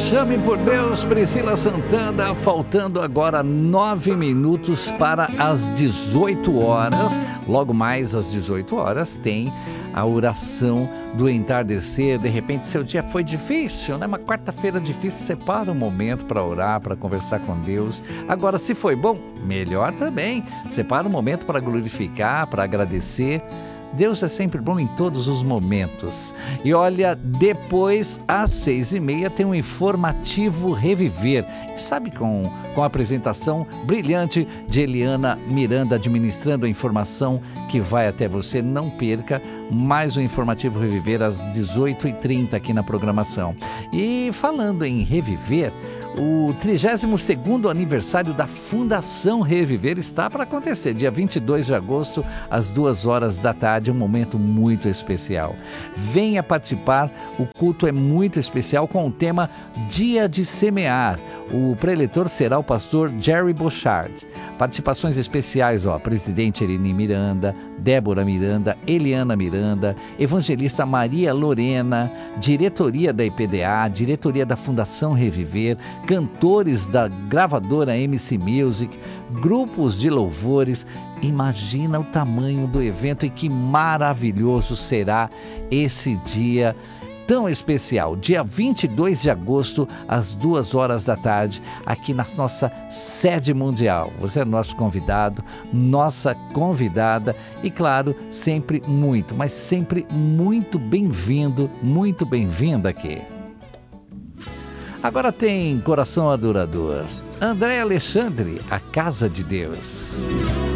Chame por Deus, Priscila Santana, faltando agora 9 minutos para as 18 horas. Logo mais às 18 horas tem a oração do entardecer. De repente seu dia foi difícil, né? Uma quarta-feira difícil, separa um momento para orar, para conversar com Deus. Agora, se foi bom, melhor também. Separa um momento para glorificar, para agradecer. Deus é sempre bom em todos os momentos. E olha, depois, às 6h30, tem um informativo Reviver. E sabe, com a apresentação brilhante de Eliana Miranda, administrando a informação que vai até você. Não perca mais um informativo Reviver às 18h30 aqui na programação. E falando em Reviver, o 32º aniversário da Fundação Reviver está para acontecer, dia 22 de agosto, às 2 horas da tarde, um momento muito especial. Venha participar, o culto é muito especial com o tema Dia de Semear. O preletor será o pastor Jerry Bochard. Participações especiais, presidente Eline Miranda, Débora Miranda, Eliana Miranda, evangelista Maria Lorena, diretoria da IPDA, diretoria da Fundação Reviver, cantores da gravadora MC Music, grupos de louvores. Imagina o tamanho do evento e que maravilhoso será esse dia tão especial, dia 22 de agosto, às 2 horas da tarde, aqui na nossa sede mundial. Você é nosso convidado, nossa convidada e, claro, sempre muito, mas sempre muito bem-vindo, muito bem-vinda aqui. Agora tem Coração Adorador. André Alexandre, A Casa de Deus.